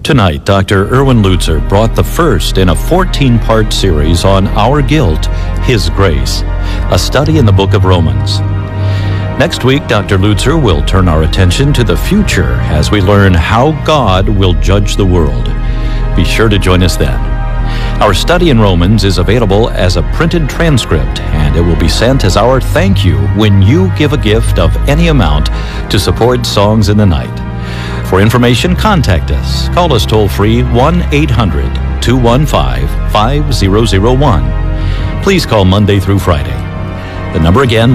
Tonight, Dr. Erwin Lutzer brought the first in a 14-part series on Our Guilt, His Grace, a study in the book of Romans. Next week, Dr. Lutzer will turn our attention to the future as we learn how God will judge the world. Be sure to join us then. Our study in Romans is available as a printed transcript, and it will be sent as our thank you when you give a gift of any amount to support Songs in the Night. For information, contact us. Call us toll-free 1-800-215-5001. Please call Monday through Friday. The number again,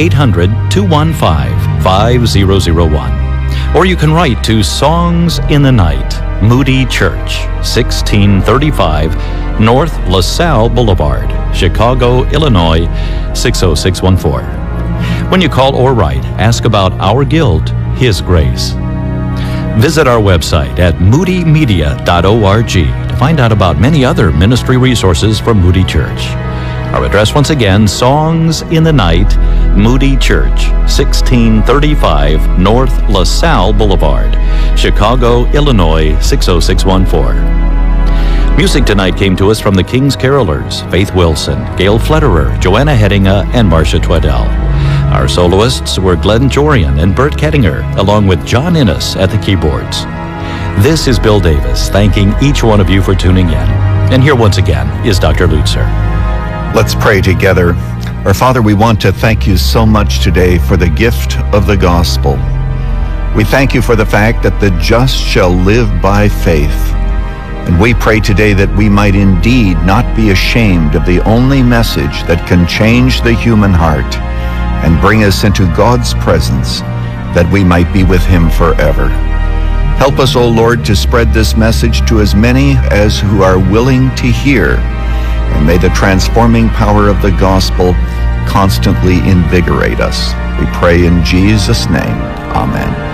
1-800-215-5001. Or you can write to Songs in the Night, Moody Church, 1635 North LaSalle Boulevard, Chicago, Illinois, 60614. When you call or write, ask about Our Guilt, His Grace. Visit our website at moodymedia.org to find out about many other ministry resources from Moody Church. Our address once again, Songs in the Night, Moody Church, 1635 North LaSalle Boulevard, Chicago, Illinois, 60614. Music tonight came to us from the King's Carolers, Faith Wilson, Gail Flederer, Joanna Hedinga, and Marcia Twaddell. Our soloists were Glenn Jorian and Bert Kettinger, along with John Innes at the keyboards. This is Bill Davis, thanking each one of you for tuning in. And here once again is Dr. Lutzer. Let's pray together. Our Father, we want to thank you so much today for the gift of the gospel. We thank you for the fact that the just shall live by faith. And we pray today that we might indeed not be ashamed of the only message that can change the human heart and bring us into God's presence, that we might be with Him forever. Help us, O Lord, to spread this message to as many as who are willing to hear, and may the transforming power of the gospel constantly invigorate us. We pray in Jesus' name. Amen.